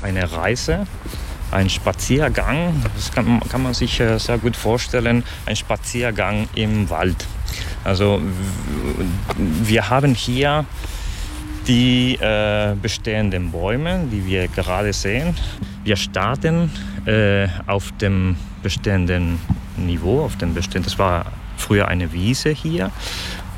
eine Reise, ein Spaziergang. Das kann man sich sehr gut vorstellen, ein Spaziergang im Wald. Also wir haben hier die bestehenden Bäume, die wir gerade sehen. Wir starten auf dem bestehenden Niveau, das war früher eine Wiese hier,